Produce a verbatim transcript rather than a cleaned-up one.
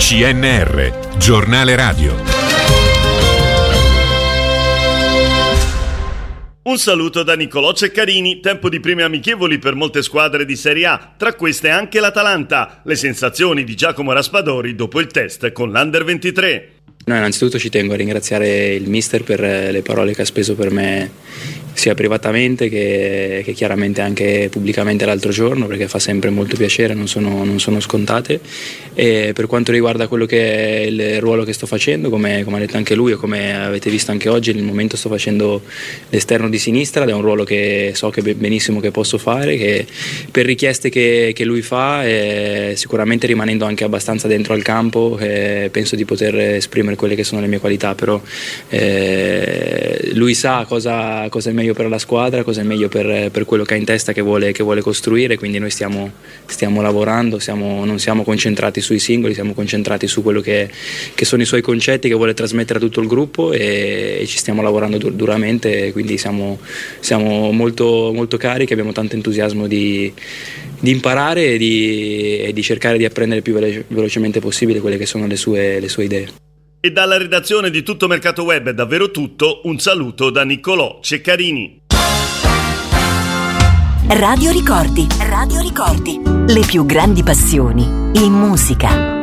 C N R, giornale radio. Un saluto da Niccolò Ceccarini. Tempo di prime amichevoli per molte squadre di Serie A, tra queste anche l'Atalanta. Le sensazioni di Giacomo Raspadori dopo il test con l'Under ventitré. No, innanzitutto ci tengo a ringraziare il mister per le parole che ha speso per me sia privatamente che, che chiaramente anche pubblicamente l'altro giorno, perché fa sempre molto piacere, non sono, non sono scontate. E per quanto riguarda quello che è il ruolo che sto facendo, come, come ha detto anche lui e come avete visto anche oggi, nel momento sto facendo l'esterno di sinistra ed è un ruolo che so che benissimo che posso fare, che per richieste che, che lui fa, eh, sicuramente rimanendo anche abbastanza dentro al campo, eh, penso di poter esprimere quelle che sono le mie qualità, però eh, lui sa cosa, cosa è meglio per la squadra, cosa è meglio per, per quello che ha in testa, che vuole, che vuole costruire, quindi noi stiamo, stiamo lavorando, siamo, non siamo concentrati sui singoli, siamo concentrati su quello che, che sono i suoi concetti che vuole trasmettere a tutto il gruppo e, e ci stiamo lavorando dur- duramente, quindi siamo, siamo molto, molto carichi, abbiamo tanto entusiasmo di, di imparare e di, e di cercare di apprendere il più velo- velocemente possibile quelle che sono le sue, le sue idee. E dalla redazione di Tutto Mercato Web è davvero tutto, un saluto da Niccolò Ceccarini. Radio Ricordi, Radio Ricordi, le più grandi passioni in musica.